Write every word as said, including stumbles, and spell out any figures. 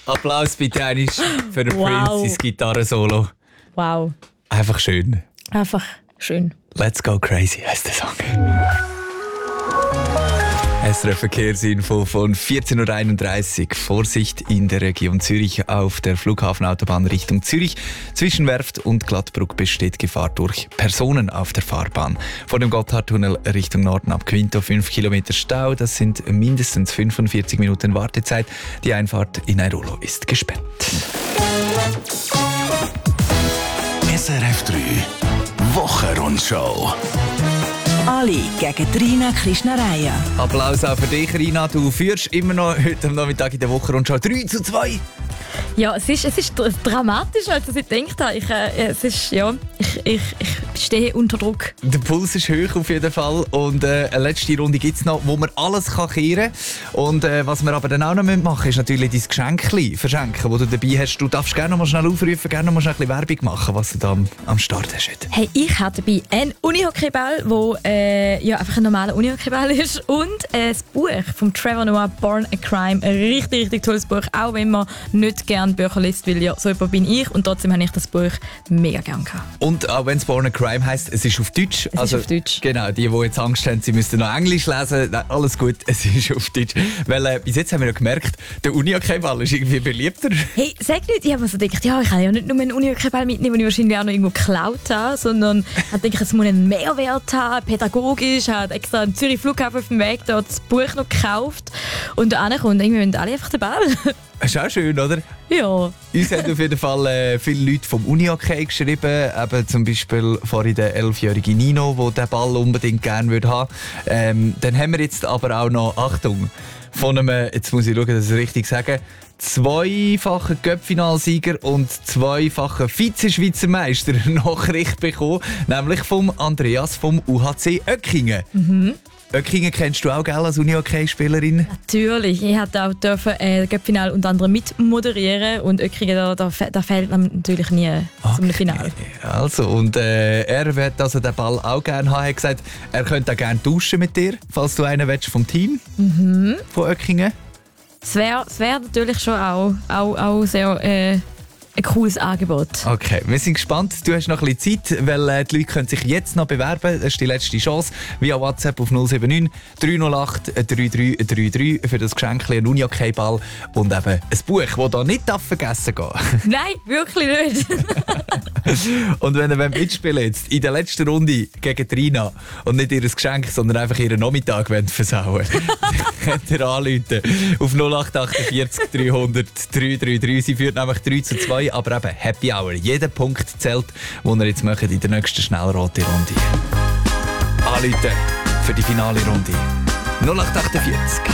Applaus bitte einmal für den Wow. Prince, sein Gitarrensolo. Wow. Einfach schön. Einfach schön. Let's go crazy heisst der Song. S R F Verkehrsinfo von vierzehn Uhr einunddreißig. Vorsicht in der Region Zürich auf der Flughafenautobahn Richtung Zürich. Zwischen Werft und Glattbruck besteht Gefahr durch Personen auf der Fahrbahn. Vor dem Gotthardtunnel Richtung Norden ab Quinto fünf Kilometer Stau. Das sind mindestens fünfundvierzig Minuten Wartezeit. Die Einfahrt in Airolo ist gesperrt. S R F drei Wochenrundschau. Ali gegen Rina Krishnareia. Applaus auch für dich, Rina. Du führst immer noch heute am Nachmittag in der Wochenrundschau drei zu zwei. Ja, es ist, es ist dr- dramatischer, als ich gedacht habe. Ich, äh, es ist, ja, ich, ich, ich stehe unter Druck. Der Puls ist hoch auf jeden Fall und äh, eine letzte Runde gibt es noch, wo man alles kann kehren kann. Und äh, was wir aber dann auch noch machen müssen, ist natürlich dein Geschenkchen verschenken, das du dabei hast. Du darfst gerne noch mal schnell aufrufen, gerne noch mal schnell ein bisschen Werbung machen, was du da am, am Start hast heute. Hey, ich habe dabei einen Unihockeyball, der äh, ja, einfach ein normaler Unihockeyball ist, und äh, das Buch von Trevor Noah, Born a Crime. Ein richtig, richtig tolles Buch, auch wenn man nicht gerne Bücher liest, weil ja, so jemand bin ich, und trotzdem habe ich das Buch mega gerne gehabt. Und auch wenn es Born a Crime heisst, es ist auf Deutsch. Es also, ist auf Deutsch. Genau, die, die jetzt Angst haben, sie müssten noch Englisch lesen, nein, alles gut, es ist auf Deutsch. Weil äh, bis jetzt haben wir ja gemerkt, der Uni-Hockey-Ball ist irgendwie beliebter. Hey, sag nicht, ich habe mir so gedacht, ja, ich kann ja nicht nur einen Unihockeyball mitnehmen, den ich wahrscheinlich auch noch irgendwo geklaut habe, sondern ich denke, es muss einen Mehrwert haben, pädagogisch. Ich habe extra am Zürich Flughafen auf dem Weg da das Buch noch gekauft und da ankommt, irgendwie wollen alle einfach den Ball. Das ist auch schön, oder? Ja. Uns haben auf jeden Fall äh, viele Leute vom Uni-Hockey geschrieben, eben zum Beispiel vorhin der elfjährige Nino, der diesen Ball unbedingt gerne würde haben. Ähm, dann haben wir jetzt aber auch noch, Achtung, von einem, jetzt muss ich schauen, dass ich es richtig sage, zweifachen Cup-Finalsieger und zweifachen Vize-Schweizer Meister eine Nachricht bekommen, nämlich vom Andreas vom U H C Oeckingen. Mhm. Oeckingen kennst du auch, gell, als Uni-Hockey-Spielerin? Natürlich. Ich durfte auch dürfen, äh, das Cup-Final unter anderem mitmoderieren, und Oeckingen, da, da, fe- da fehlt man natürlich nie okay. zum Finale. Also, und äh, er wird also den Ball auch gerne haben. Er hat gesagt, er könnte auch gerne tauschen mit dir, falls du einen willst vom Team Mhm. von Oeckingen. Es wäre wär natürlich schon auch, auch, auch sehr äh, ein cooles Angebot. Okay, wir sind gespannt. Du hast noch ein bisschen Zeit, weil äh, die Leute können sich jetzt noch bewerben. Das ist die letzte Chance. Via WhatsApp auf null sieben neun drei null acht drei drei drei drei für das Geschenk, ein Uni-Hockey-Ball und eben ein Buch, das da nicht vergessen gehen darf. Nein, wirklich nicht. Und wenn ihr mitspielen jetzt in der letzten Runde gegen Trina und nicht ihr Geschenk, sondern einfach ihren Nachmittag versauen könnt ihr anrufen auf null acht acht vier drei hundert drei drei drei. Sie führt nämlich drei zu zwei, aber eben Happy Hour. Jeder Punkt zählt, den ihr jetzt macht in der nächsten Schnellrate-Runde. Anrufen für die finale Runde. null acht acht vier